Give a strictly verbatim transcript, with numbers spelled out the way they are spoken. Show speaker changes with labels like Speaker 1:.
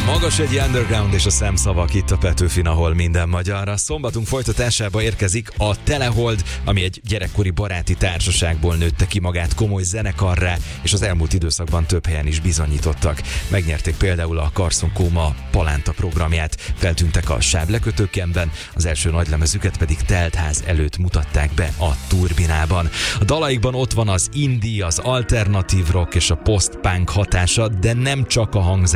Speaker 1: Magas egy underground és a szemszavak itt a Petőfin, ahol minden magyar. A szombatunk folytatásába érkezik a Telehold, ami egy gyerekkori baráti társaságból nőtte ki magát komoly zenekarrá, és az elmúlt időszakban több helyen is bizonyítottak. Megnyerték például a Carson Koma Palánta programját, feltűntek a Sáblekötőkenben, az első nagylemezüket pedig teltház előtt mutatták be a Turbinában. A dalaikban ott van az indie, az alternatív rock és a post-punk hatása, de nem csak a hangzás